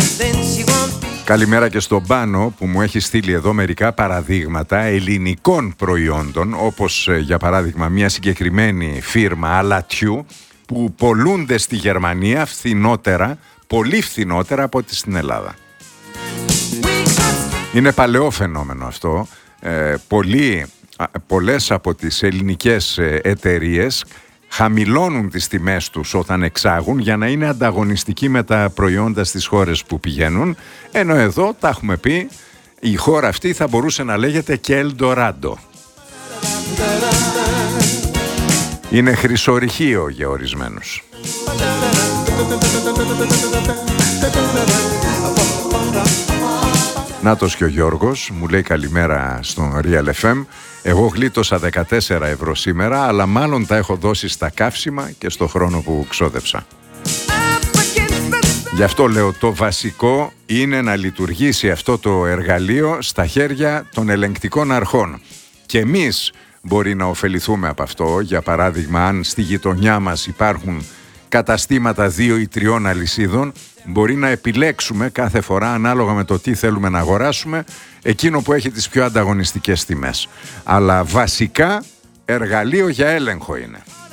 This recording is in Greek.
Καλημέρα και στον Πάνο που μου έχει στείλει εδώ μερικά παραδείγματα ελληνικών προϊόντων, όπως για παράδειγμα μια συγκεκριμένη φίρμα αλατιού που πολλούνται στη Γερμανία φθηνότερα, πολύ φθηνότερα από ό,τι στην Ελλάδα. Είναι παλαιό φαινόμενο αυτό. Πολλές από τις ελληνικές εταιρείες χαμηλώνουν τις τιμές τους όταν εξάγουν για να είναι ανταγωνιστικοί με τα προϊόντα στις χώρες που πηγαίνουν, ενώ εδώ τα έχουμε πει, η χώρα αυτή θα μπορούσε να λέγεται και Ελντοράντο. Είναι χρυσορυχείο για ορισμένους. Νάτος και ο Γιώργος μου λέει καλημέρα στον Real FM. Εγώ γλίτωσα 14 ευρώ σήμερα, αλλά μάλλον τα έχω δώσει στα καύσιμα και στο χρόνο που ξόδεψα. Γι' αυτό λέω, το βασικό είναι να λειτουργήσει αυτό το εργαλείο στα χέρια των ελεγκτικών αρχών. Και εμείς μπορεί να ωφεληθούμε από αυτό. Για παράδειγμα, αν στη γειτονιά μας υπάρχουν καταστήματα 2 ή 3 αλυσίδων, μπορεί να επιλέξουμε κάθε φορά, ανάλογα με το τι θέλουμε να αγοράσουμε, εκείνο που έχει τις πιο ανταγωνιστικές τιμές. Αλλά βασικά εργαλείο για έλεγχο είναι.